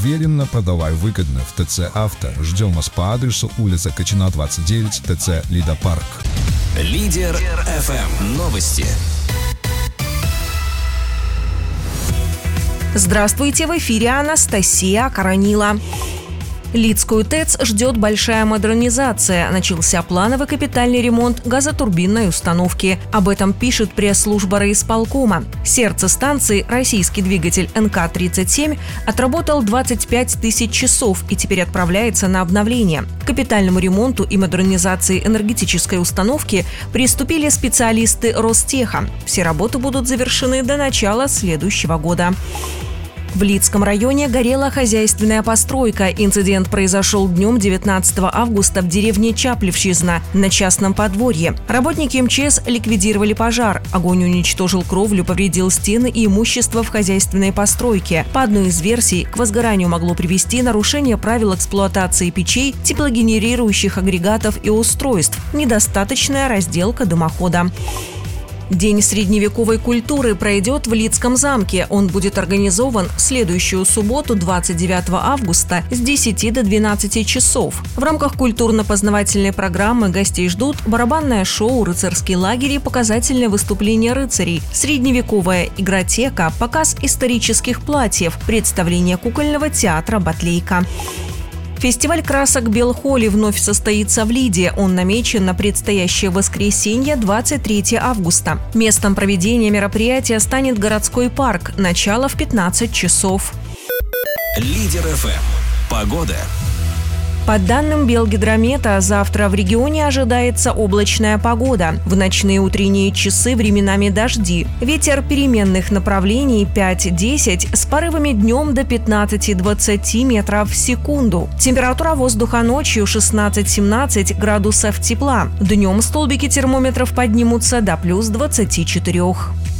Уверенно продавай выгодно в ТЦ «Авто». Ждем вас по адресу улица Качина, 29, ТЦ «Лидопарк». Лидер ФМ. Новости. Здравствуйте, в эфире Анастасия Каранила. Лидскую ТЭЦ ждет большая модернизация. Начался плановый капитальный ремонт газотурбинной установки. Об этом пишет пресс-служба райисполкома. Сердце станции, российский двигатель НК-37, отработал 25 тысяч часов и теперь отправляется на обновление. К капитальному ремонту и модернизации энергетической установки приступили специалисты Ростеха. Все работы будут завершены до начала следующего года. В Лидском районе горела хозяйственная постройка. Инцидент произошел днем 19 августа в деревне Чаплевщизна на частном подворье. Работники МЧС ликвидировали пожар. Огонь уничтожил кровлю, повредил стены и имущество в хозяйственной постройке. По одной из версий, к возгоранию могло привести нарушение правил эксплуатации печей, теплогенерирующих агрегатов и устройств, недостаточная разделка дымохода. День средневековой культуры пройдет в Лидском замке. Он будет организован в следующую субботу, 29 августа, с 10 до 12 часов. В рамках культурно-познавательной программы гостей ждут барабанное шоу, рыцарский лагерь и показательное выступление рыцарей, средневековая игротека, показ исторических платьев, представление кукольного театра «Батлейка». Фестиваль красок Белхоли вновь состоится в Лиде. Он намечен на предстоящее воскресенье, 23 августа. Местом проведения мероприятия станет городской парк. Начало в 15 часов. Лидер ФМ. Погода. По данным Белгидромета, завтра в регионе ожидается облачная погода. В ночные и утренние часы временами дожди. Ветер переменных направлений 5-10 с порывами днем до 15-20 метров в секунду. Температура воздуха ночью 16-17 градусов тепла. Днем столбики термометров поднимутся до плюс 24.